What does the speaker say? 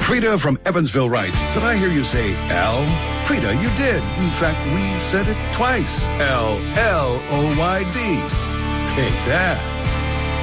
Frida from Evansville writes, did I hear you say L? Frida, you did. In fact, we said it twice. L-L-O-Y-D. Take that.